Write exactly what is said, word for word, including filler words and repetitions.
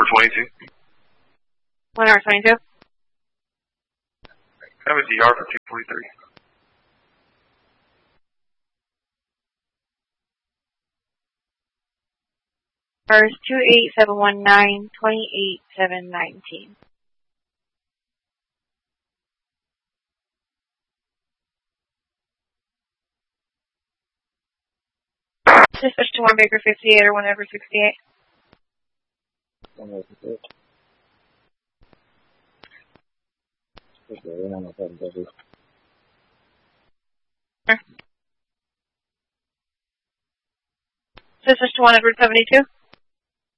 twenty-two. one hour twenty-two. Have a D R for two forty-three. First two eight seven one nine twenty-eight seven nineteen. Dispatch to one Baker fifty-eight or one over sixty-eight. one over sixty-eight. Okay, I'm not having busy. Sure. Dispatch to one over seventy-two.